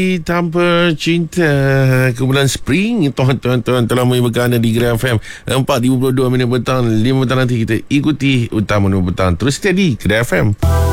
Tanpa cinta ke bulan spring, tuan-tuan telah berada di Gerai FM 4:52 petang, 5 petang nanti kita ikuti Utama 2 petang. Terus steady Gerai FM.